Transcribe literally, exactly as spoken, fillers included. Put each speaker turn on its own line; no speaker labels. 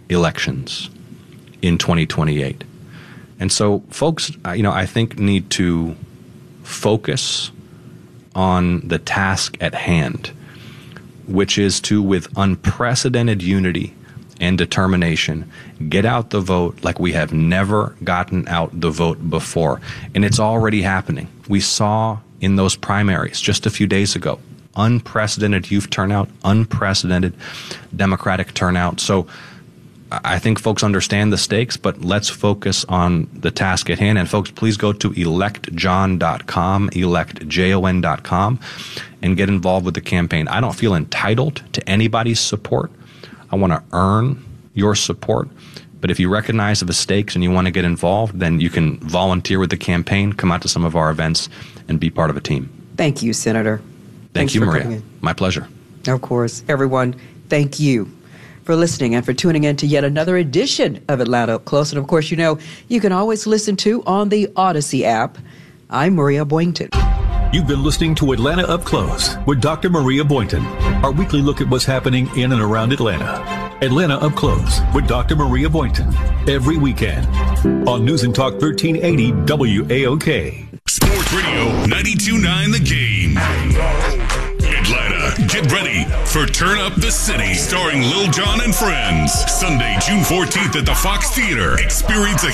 elections in twenty twenty-eight. And so folks, you know, I think need to focus on the task at hand, which is to, with unprecedented unity and determination, get out the vote like we have never gotten out the vote before. And it's already happening. We saw in those primaries just a few days ago, unprecedented youth turnout, unprecedented Democratic turnout. So I think folks understand the stakes, but let's focus on the task at hand. And folks, please go to elect john dot com, elect jon dot com, and get involved with the campaign. I don't feel entitled to anybody's support. I want to earn your support. But if you recognize the stakes and you want to get involved, then you can volunteer with the campaign, come out to some of our events, and be part of a team.
Thank you, Senator.
Thank
Thanks
you,
for
Maria.
coming in.
My pleasure.
Of course. Everyone, thank you for listening and for tuning in to yet another edition of Atlanta Up Close. And of course, you know, you can always listen to on the Odyssey app. I'm Maria Boynton.
You've been listening to Atlanta Up Close with Doctor Maria Boynton, our weekly look at what's happening in and around Atlanta. Atlanta Up Close with Doctor Maria Boynton, every weekend on News and Talk thirteen eighty W A O K.
Sports Radio ninety-two point nine The Game. Atlanta, get ready for Turn Up the City, starring Lil Jon and Friends. Sunday, June fourteenth at the Fox Theater. Experience a